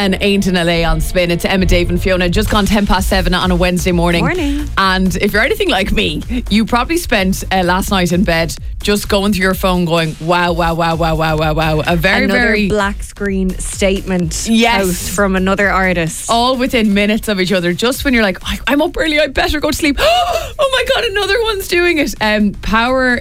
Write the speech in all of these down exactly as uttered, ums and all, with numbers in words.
and Ain't in L A on Spin. It's Emma, Dave and Fiona. Just gone ten past seven on a Wednesday morning. Morning. And if you're anything like me, you probably spent uh, last night in bed just going through your phone going, wow, wow, wow, wow, wow, wow, wow. A very, another very... black screen statement Yes. post from another artist. all within minutes of each other. Just when you're like, I- I'm up early, I better go to sleep. Oh my God, another one's doing it. Um, power...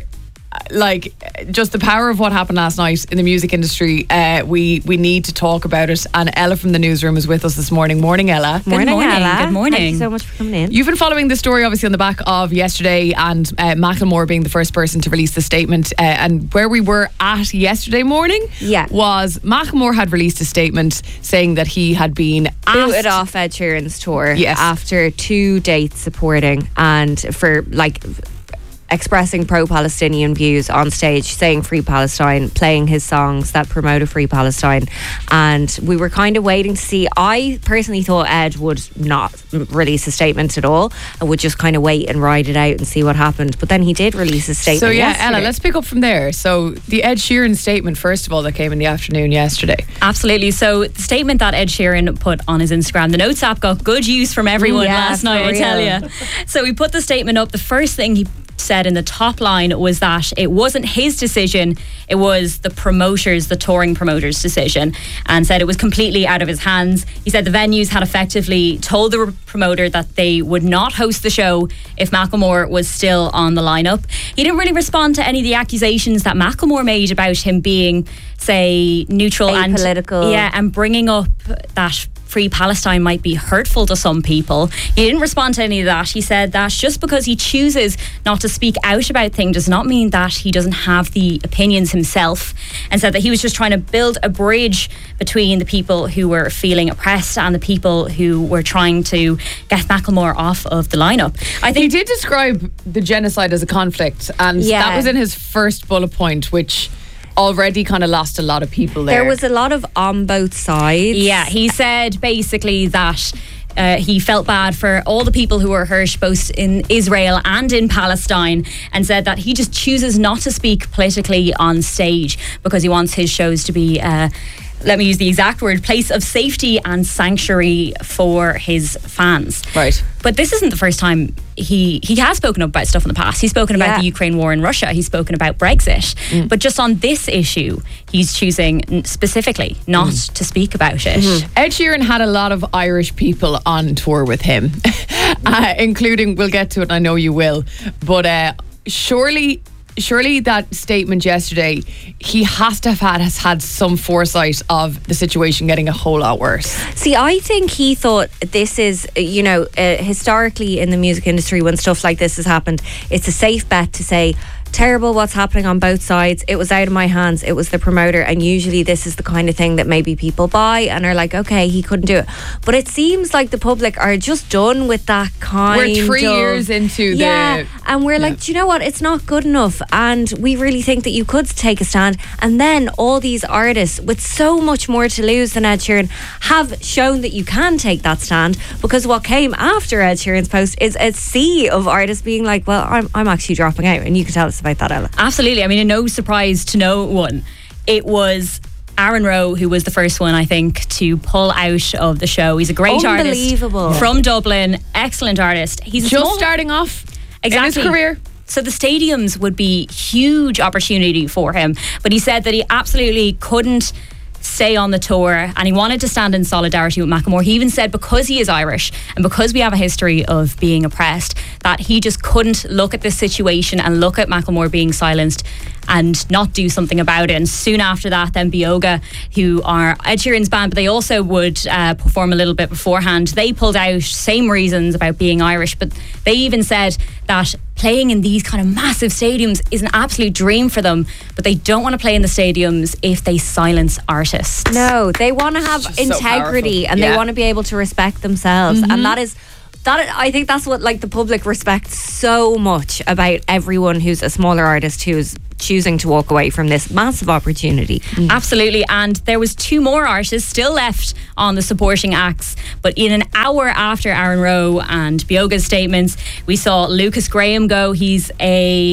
Like just the power of what happened last night in the music industry. Uh, we we need to talk about it. And Ella from the newsroom is with us this morning. Morning, Ella. Morning, morning. Ella. Good morning. Thank you so much for coming in. You've been following the story obviously on the back of yesterday and uh, Macklemore being the first person to release the statement. Uh, and where we were at yesterday morning Yeah. was Macklemore had released a statement saying that he had been booted asked off Ed Sheeran's tour Yes. after two dates supporting and for like expressing pro-Palestinian views on stage, saying Free Palestine, playing his songs that promote a Free Palestine. And we were kind of waiting to see. I personally thought Ed would not release a statement at all and would just kind of wait and ride it out and see what happened. But then he did release a statement So yeah, yesterday. Ella, let's pick up from there. So the Ed Sheeran statement, first of all, that came in the afternoon yesterday. Absolutely. So the statement that Ed Sheeran put on his Instagram, the Notes app got good use from everyone Yeah, last for night, I tell real. you. So he put the statement up. The first thing he said in the top line was that it wasn't his decision, it was the promoters, the touring promoters' decision, and said it was completely out of his hands. He said the venues had effectively told the promoter that they would not host the show if Macklemore was still on the lineup. He didn't really respond to any of the accusations that Macklemore made about him being, say, neutral and Apolitical. yeah, and bringing up that Free Palestine might be hurtful to some people. He didn't respond to any of that. He said that just because he chooses not to speak out about things does not mean that he doesn't have the opinions himself, and said that he was just trying to build a bridge between the people who were feeling oppressed and the people who were trying to get Macklemore off of the lineup. I He think did describe the genocide as a conflict, and Yeah. that was in his first bullet point, which already kind of lost a lot of people there. There was a lot of on both sides. Yeah, he said basically that uh, he felt bad for all the people who were hurt both in Israel and in Palestine, and said that he just chooses not to speak politically on stage because he wants his shows to be uh, let me use the exact word, place of safety and sanctuary for his fans. Right. But this isn't the first time he he has spoken up about stuff in the past. He's spoken about Yeah. the Ukraine war in Russia. He's spoken about Brexit. But just on this issue, he's choosing n- specifically not to speak about it. Ed Sheeran had a lot of Irish people on tour with him, uh, including, we'll get to it, and I know you will, but uh, surely surely that statement yesterday, he has to have had, has had some foresight of the situation getting a whole lot worse. See, I think he thought this is, you know, uh, historically in the music industry, when stuff like this has happened, it's a safe bet to say, terrible what's happening on both sides. It was out of my hands. It was the promoter. And usually this is the kind of thing that maybe people buy and are like, okay, he couldn't do it. But it seems like the public are just done with that kind We're three of... years into the... Yeah, and we're like, do you know what? It's not good enough. And we really think that you could take a stand. And then all these artists with so much more to lose than Ed Sheeran have shown that you can take that stand, because what came after Ed Sheeran's post is a sea of artists being like, well, I'm, I'm actually dropping out. And you can tell us about that, Ella. Absolutely. I mean, no surprise to no one. It was Aaron Rowe who was the first one, I think, to pull out of the show. He's a great artist Unbelievable. from Dublin, excellent artist. He's a Just small- starting off exactly. in his career. So the stadiums would be huge opportunity for him, but he said that he absolutely couldn't stay on the tour and he wanted to stand in solidarity with Macklemore. He even said because he is Irish and because we have a history of being oppressed, that he just couldn't look at this situation and look at Macklemore being silenced and not do something about it. And soon after that, then Bioga, who are Ed Sheeran's band, but they also would uh, perform a little bit beforehand, they pulled out, same reasons about being Irish, but they even said that playing in these kind of massive stadiums is an absolute dream for them, but they don't want to play in the stadiums if they silence artists. No, they want to have just so integrity powerful. and Yeah. they want to be able to respect themselves. And that is... That, I think that's what like the public respects so much about everyone who's a smaller artist who's choosing to walk away from this massive opportunity. Absolutely. And there was two more artists still left on the supporting acts, but in an hour after Aaron Rowe and Bioga's statements, we saw Lucas Graham go. He's a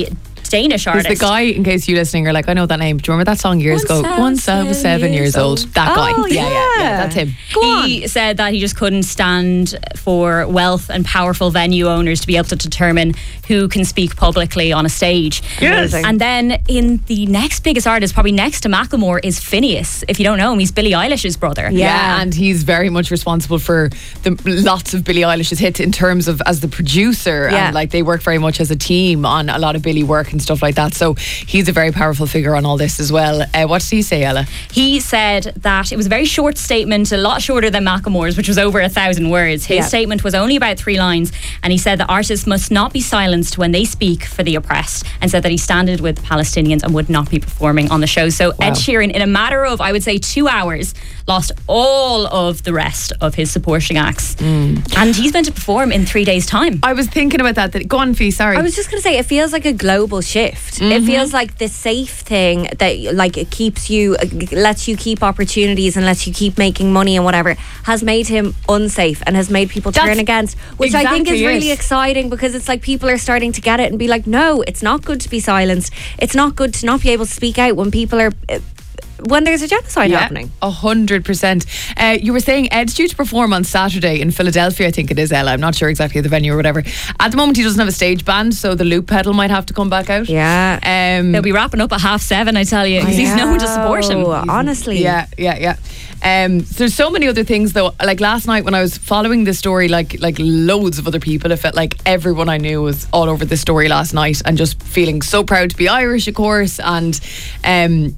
Danish Is artist. the guy, in case you listening are like, I know that name. Do you remember that song years Once ago? I was Once I was seven years old. That guy. Oh, yeah, yeah, yeah, yeah. that's him. Go he said that he just couldn't stand for wealth and powerful venue owners to be able to determine who can speak publicly on a stage. Yes. And then in the next biggest artist, probably next to Macklemore, is Phineas. If you don't know him, he's Billie Eilish's brother. Yeah. Yeah, and he's very much responsible for the lots of Billie Eilish's hits in terms of as the producer. Yeah. And like they work very much as a team on a lot of Billie work and stuff like that. So he's a very powerful figure on all this as well. Uh, what did he say, Ella? He said that it was a very short statement, a lot shorter than Macklemore's, which was over a thousand words. His Yeah. statement was only about three lines, and he said that artists must not be silenced when they speak for the oppressed, and said that he standed with Palestinians and would not be performing on the show. So Ed Sheeran, in a matter of, I would say, two hours, lost all of the rest of his supporting acts. And he's meant to perform in three days' time. I was thinking about that. that go on, Fee, sorry. I was just going to say, it feels like a global shift. It feels like the safe thing that, like, it keeps you, uh, lets you keep opportunities and lets you keep making money and whatever, has made him unsafe and has made people That's turn against, which I think is exactly really it. exciting, because it's like people are starting to get it and be like, no, it's not good to be silenced. It's not good to not be able to speak out when people are. Uh, when there's a genocide happening. A hundred percent. Uh, you were saying Ed's due to perform on Saturday in Philadelphia, I think it is, Ella. I'm not sure exactly the venue or whatever. At the moment he doesn't have a stage band, so the loop pedal might have to come back out. Yeah. Um, They'll be wrapping up at half seven, I tell you, because he's no one to support him. Oh, honestly. Yeah, yeah, yeah. Um, there's so many other things though. Like last night when I was following this story, like like loads of other people, it felt like everyone I knew was all over this story last night, and just feeling so proud to be Irish, of course. And um,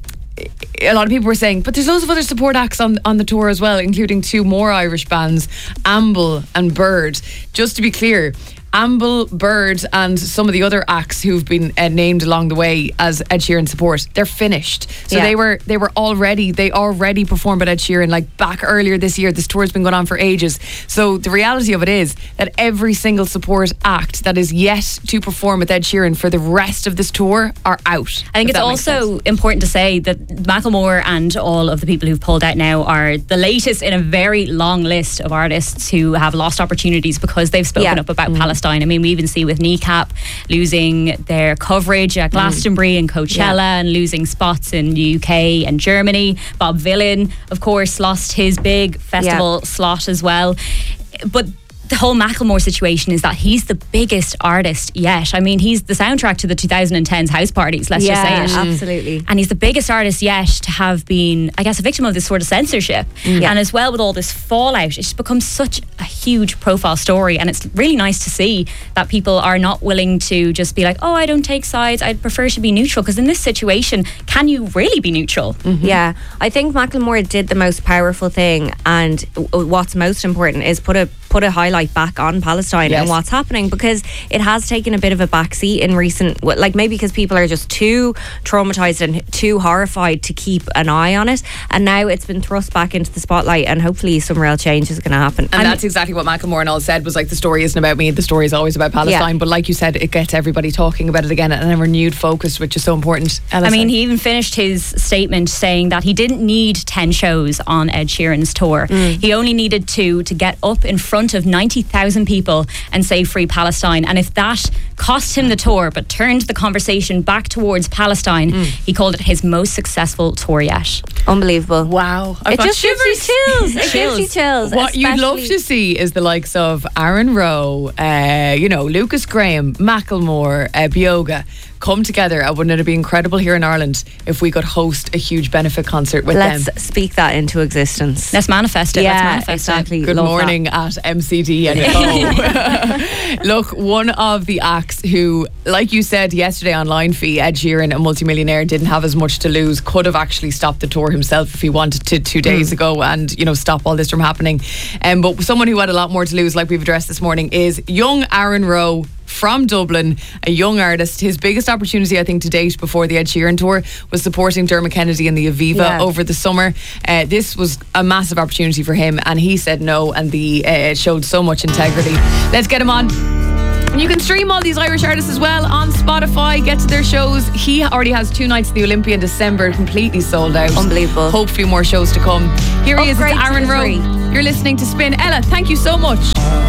a lot of people were saying, but there's loads of other support acts on on the tour as well, including two more Irish bands, Amble and Bird. Just to be clear, Amble, Bird and some of the other acts who've been uh, named along the way as Ed Sheeran support, they're finished. So Yeah. they were they were already they already performed with Ed Sheeran like back earlier this year. This tour's been going on for ages. So the reality of it is that every single support act that is yet to perform with Ed Sheeran for the rest of this tour are out. I think if it's that makes sense. also important to say that Macklemore and all of the people who've pulled out now are the latest in a very long list of artists who have lost opportunities because they've spoken Yeah. up about Palestine. I mean, we even see with Kneecap losing their coverage at Glastonbury and Coachella, Yeah. and losing spots in the U K and Germany. Bob Vylan, of course, lost his big festival slot as well. But the whole Macklemore situation is that he's the biggest artist yet. I mean, he's the soundtrack to the twenty tens house parties, let's Yeah, just say it. absolutely. And he's the biggest artist yet to have been, I guess, a victim of this sort of censorship. Yeah. And as well, with all this fallout, it's become such a huge profile story. And it's really nice to see that people are not willing to just be like, oh, I don't take sides, I'd prefer to be neutral. Because in this situation, can you really be neutral? Yeah, I think Macklemore did the most powerful thing, and w- what's most important is put a put a highlight back on Palestine Yes. and what's happening, because it has taken a bit of a backseat in recent, w- like maybe because people are just too traumatized and too horrified to keep an eye on it, and now it's been thrust back into the spotlight, and hopefully some real change is going to happen. And that's exactly what Macklemore and all said, was like, the story isn't about me, the story is always about Palestine. Yeah. But like you said, it gets everybody talking about it again and a renewed focus, which is so important. Ella, I mean, sorry. he even finished his statement saying that he didn't need ten shows on Ed Sheeran's tour. He only needed two to get up in front of ninety thousand people and say free Palestine. And if that cost him the tour but turned the conversation back towards Palestine, he called it his most successful tour yet. Unbelievable. Wow. I've It got just gives you shivers. chills. It gives you chills. What you'd love especially- to see is the likes of Aaron Rowe, uh, you know, Lucas Graham, Macklemore, uh, Bioga come together. And wouldn't it be incredible here in Ireland if we could host a huge benefit concert with Let's them? speak that into existence. Let's manifest it. Let's yeah, manifest exactly. Good Love morning at M C D and Co. Look, one of the acts who, like you said yesterday on Line Fee, Ed Sheeran, a multimillionaire, didn't have as much to lose, could have actually stopped the tour himself if he wanted to two days ago and, you know, stop all this from happening. Um, but someone who had a lot more to lose, like we've addressed this morning, is young Aaron Rowe from Dublin, a young artist. His biggest opportunity, I think, to date before the Ed Sheeran tour was supporting Dermot Kennedy in the Aviva Yeah. over the summer. Uh, this was a massive opportunity for him, and he said no, and the uh, it showed so much integrity. Let's get him on. And you can stream all these Irish artists as well on Spotify. Get to their shows. He already has two nights at the Olympia in December, completely sold out. Unbelievable. Hopefully more shows to come. Here he is, it's Upgrade to Aaron the Rowe. free. You're listening to Spin. Ella, thank you so much.